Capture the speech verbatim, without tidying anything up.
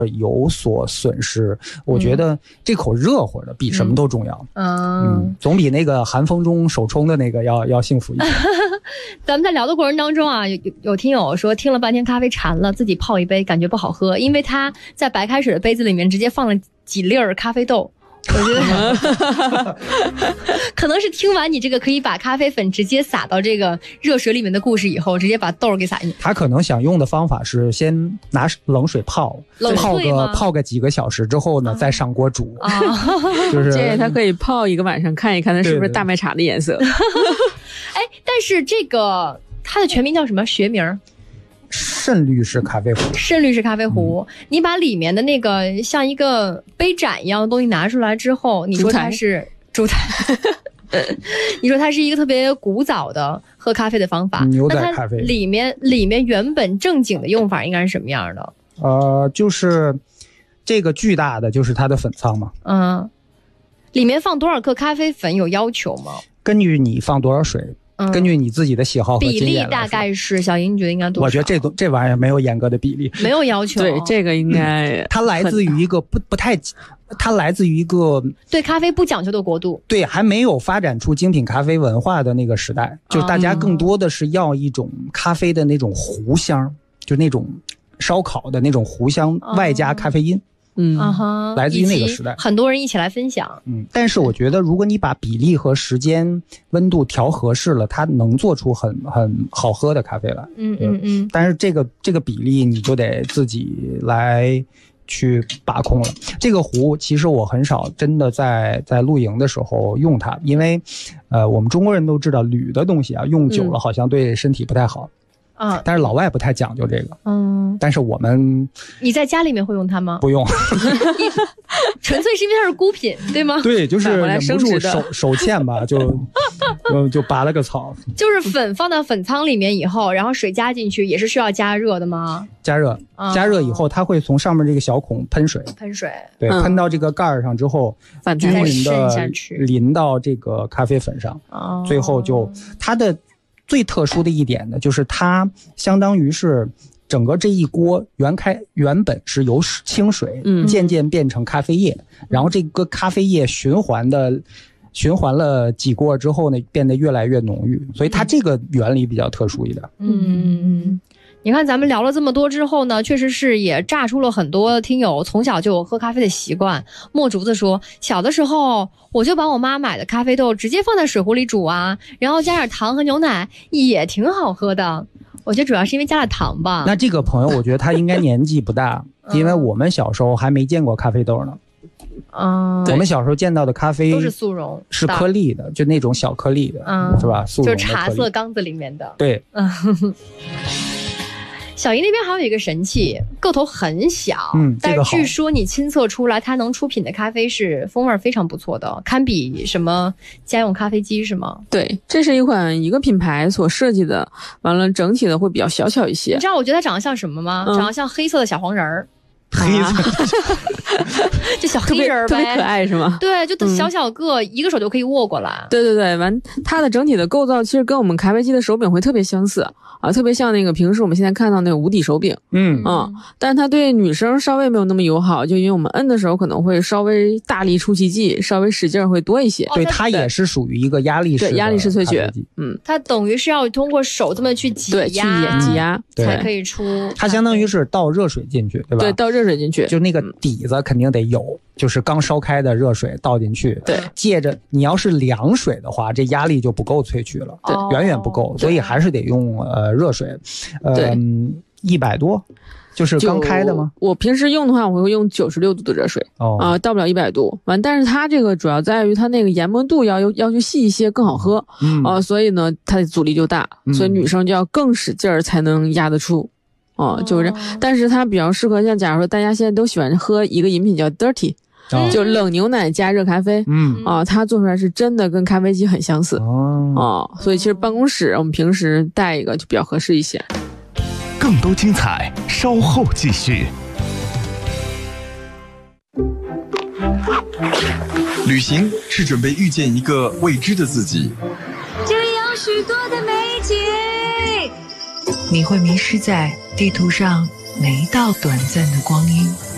有所损失。我觉得这口热乎的比什么都重要。 嗯， 嗯，总比那个寒风中手冲的那个要要幸福一点。 咱们在聊的过程当中啊，有有听友说听了半天咖啡馋了，自己泡一杯感觉不好喝，因为他在白开水的杯子里面直接放了几粒儿咖啡豆。我觉得可能是听完你这个可以把咖啡粉直接撒到这个热水里面的故事以后，直接把豆儿给撒进去。 他可能想用的方法是先拿冷水泡，泡个泡个几个小时之后呢，啊、再上锅煮。啊、就是建议他可以泡一个晚上，看一看它是不是大麦茶的颜色。 哎，但是这个它的全名叫什么？学名？ 渗滤式咖啡壶， 渗滤式咖啡壶、嗯，你把里面的那个像一个杯盏一样的东西拿出来之后，你说它是烛台，你说它是一个特别古早的喝咖啡的方法， 牛仔咖啡里面里面原本正经的用法应该是什么样的？ 呃，就是这个巨大的就是它的粉仓嘛， 嗯，里面放多少克咖啡粉有要求吗？ 根据你放多少水。根据你自己的喜好和经验， 比例大概是小英，你觉得应该多少？ 我觉得这这玩意儿没有严格的比例， 没有要求。 对，这个应该、 嗯、它来自于一个不不太，它来自于一个对咖啡不讲究的国度， 对，还没有发展出精品咖啡文化的那个时代，就大家更多的是要一种咖啡的那种糊香，就那种烧烤的那种糊香，外加咖啡因。 嗯， 来自于那个时代， 很多人一起来分享。 嗯，但是我觉得，如果你把比例和时间、温度调合适了，它能做出很很好喝的咖啡来。 嗯嗯嗯。 但是这个这个比例你就得自己来去把控了。这个壶其实我很少真的在在露营的时候用它，因为，呃，我们中国人都知道铝的东西啊，用久了好像对身体不太好。 啊， 但是老外不太讲究这个， 嗯， 但是我们， 你在家里面会用它吗？ 不用， 纯粹是因为它是孤品，对吗？ 对，就是忍不住手手欠吧，就就就拔了个草。 就是粉放到粉仓里面以后，然后水加进去，也是需要加热的吗？ 加热， 啊、 加热以后，它会从上面这个小孔喷水， 喷水， 对，嗯、喷到这个盖儿上之后，均匀的淋到这个咖啡粉上， 哦、 最后就它的。最特殊的一点呢，就是它相当于是整个这一锅原开原本是由清水， 嗯， 渐渐变成咖啡液，嗯、然后这个咖啡液循环的循环了几锅之后呢，变得越来越浓郁，所以它这个原理比较特殊一点。 嗯嗯嗯。你看咱们聊了这么多之后呢，确实是也炸出了很多听友从小就有喝咖啡的习惯。墨竹子说，小的时候我就把我妈买的咖啡豆直接放在水壶里煮啊，然后加点糖和牛奶，也挺好喝的。我觉得主要是因为加了糖吧。 那这个朋友我觉得他应该年纪不大，因为我们小时候还没见过咖啡豆呢。 嗯， 我们小时候见到的咖啡都是速溶， 是颗粒的，就那种小颗粒的， 嗯， 是吧？速溶的就是茶色缸子里面的。 对， 嗯。小姨那边还有一个神器，个头很小， 嗯， 但是据说你亲测出来，它能出品的咖啡是风味非常不错的，堪比什么家用咖啡机是吗？ 对，这是一款一个品牌所设计的，完了整体的会比较小巧一些。 你知道我觉得它长得像什么吗？嗯、长得像黑色的小黄人儿。 黑色， 就小黑人呗， 特别可爱是吗？ 对，就小小个、嗯，一个手就可以握过来。 对对对，完，它的整体的构造其实跟我们咖啡机的手柄会特别相似啊，特别像那个平时我们现在看到那个无底手柄。 嗯嗯，但是它对女生稍微没有那么友好，就因为我们摁的时候可能会稍微大力出奇迹，稍微使劲会多一些。 对，它也是属于一个压力式的对压力式萃取。嗯， 它等于是要通过手这么去挤压， 对，去挤挤压才可以出。 它相当于是倒热水进去，对吧？ 对，倒热水进去， 就那个底子肯定得有，就是刚烧开的热水倒进去。 对， 借着你要是凉水的话，这压力就不够萃取了， 对， 远远不够，所以还是得用呃热水，呃一百多。就是刚开的吗？ 我平时用的话，我会用九十六度的热水， 哦啊、呃，到不了一百度。完，但是它这个主要在于它那个研磨度要要求细一些，更好喝， 嗯啊、呃，所以呢，它的阻力就大， 嗯、 所以女生就要更使劲儿才能压得出，啊、呃，就是。但是它比较适合像假如说大家现在都喜欢喝一个饮品叫 dirty。 哦、 就冷牛奶加热咖啡， 嗯啊，它做出来是真的跟咖啡机很相似， 哦， 啊，所以其实办公室我们平时带一个就比较合适一些。 更多精彩稍后继续。旅行是准备遇见一个未知的自己， 这里有许多的美景， 你会迷失在地图上每一道短暂的光阴。